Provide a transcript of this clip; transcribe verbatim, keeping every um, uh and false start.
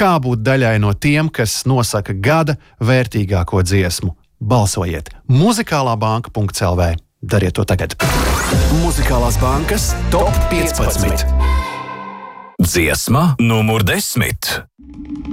Kā būt daļai no tiem, kas nosaka gada vērtīgāko dziesmu? Balsojiet muzikālā banka punkts el vē. Dariet to tagad. Muzikālās bankas top piecpadsmit. Dziesma numur desmit.